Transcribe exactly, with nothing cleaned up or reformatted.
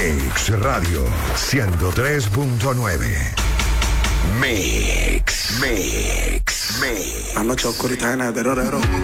Mix Radio ciento tres punto nueve. Mix, Mix, Mix. Anoche oscuridad en el terror.